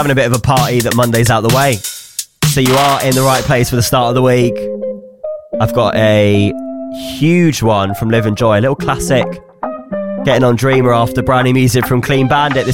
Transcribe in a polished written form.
having a bit of a party that Monday's out the way. So you are in the right place for the start of the week. I've got a huge one from Live and Joy, a little classic. Getting on Dreamer after brand new music from Clean Bandit.